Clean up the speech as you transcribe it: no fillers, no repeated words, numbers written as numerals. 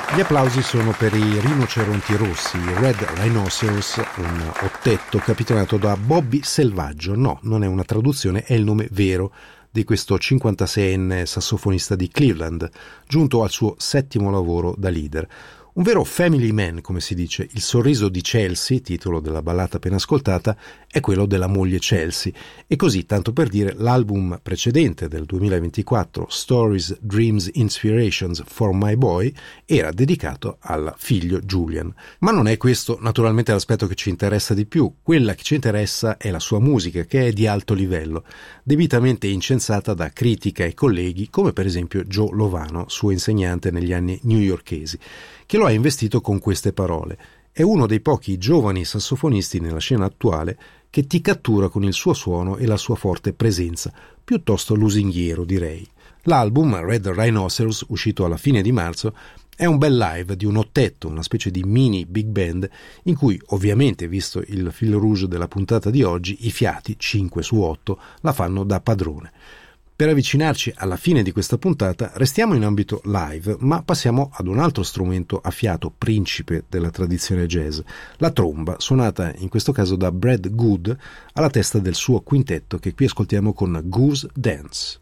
Gli applausi sono per i rinoceronti rossi, i Red Rhinoceros, un ottetto capitanato da Bobby Selvaggio. No, non è una traduzione, è il nome vero di questo 56enne sassofonista di Cleveland, giunto al suo 7° lavoro da leader. Un vero family man, come si dice. Il sorriso di Chelsea, titolo della ballata appena ascoltata, è quello della moglie Chelsea. E così, tanto per dire, l'album precedente del 2024, Stories, Dreams, Inspirations for My Boy, era dedicato al figlio Julian. Ma non è questo naturalmente l'aspetto che ci interessa di più. Quella che ci interessa è la sua musica, che è di alto livello, debitamente incensata da critica e colleghi, come per esempio Joe Lovano, suo insegnante negli anni newyorkesi, che lo ha investito con queste parole: è uno dei pochi giovani sassofonisti nella scena attuale che ti cattura con il suo suono e la sua forte presenza, piuttosto lusinghiero direi. L'album Red Rhinoceros, uscito alla fine di marzo, è un bel live di un ottetto, una specie di mini big band, in cui ovviamente, visto il fil rouge della puntata di oggi, i fiati, 5 su 8, la fanno da padrone. Per avvicinarci alla fine di questa puntata restiamo in ambito live, ma passiamo ad un altro strumento a fiato principe della tradizione jazz, la tromba, suonata in questo caso da Brad Good alla testa del suo quintetto, che qui ascoltiamo con Goose Dance.